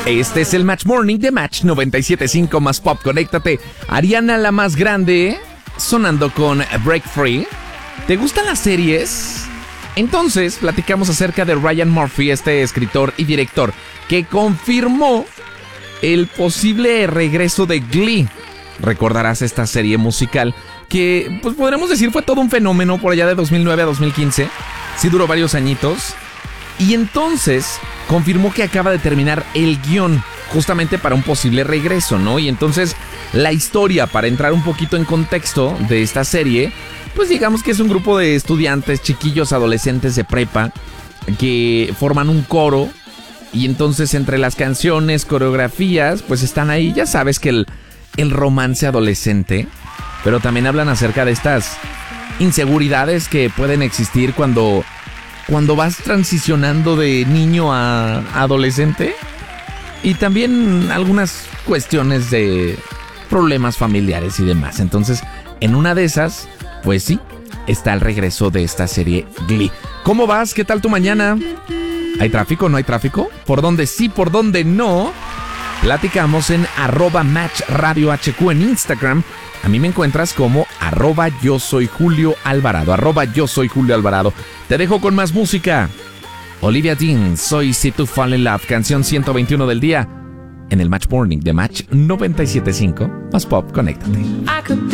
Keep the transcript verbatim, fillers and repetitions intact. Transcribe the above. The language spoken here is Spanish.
Este es el Match Morning de Match noventa y siete punto cinco más Pop. Conéctate. Ariana la más grande, sonando con Break Free. ¿Te gustan las series? Entonces, platicamos acerca de Ryan Murphy, este escritor y director, que confirmó el posible regreso de Glee. Recordarás esta serie musical que, pues podremos decir, fue todo un fenómeno por allá de dos mil nueve a dos mil quince. Sí duró varios añitos. Y entonces confirmó que acaba de terminar el guión justamente para un posible regreso, ¿no? Y entonces la historia, para entrar un poquito en contexto de esta serie, pues digamos que es un grupo de estudiantes, chiquillos, adolescentes de prepa, que forman un coro. Y entonces entre las canciones, coreografías, pues están ahí, ya sabes que el, el romance adolescente. Pero también hablan acerca de estas inseguridades que pueden existir cuando... Cuando vas transicionando de niño a adolescente. Y también algunas cuestiones de problemas familiares y demás. Entonces, en una de esas, pues sí, está el regreso de esta serie Glee. ¿Cómo vas? ¿Qué tal tu mañana? ¿Hay tráfico? ¿No hay tráfico? ¿Por dónde sí? ¿Por dónde no? Platicamos en arroba Match Radio H Q en Instagram. A mí me encuentras como arroba yo soy Julio Alvarado, arroba yo soy Julio Alvarado. Te dejo con más música. Olivia Dean, Soy Si To Fall In Love, canción ciento veintiuno del día, en el Match Morning de Match noventa y siete punto cinco, más Pop, conéctate.